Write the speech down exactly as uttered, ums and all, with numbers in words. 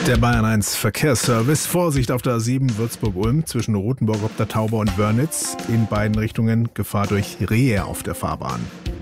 Der Bayern eins Verkehrsservice. Vorsicht auf der A sieben Würzburg-Ulm zwischen Rothenburg ob der Tauber und Wörnitz. In beiden Richtungen Gefahr durch Rehe auf der Fahrbahn.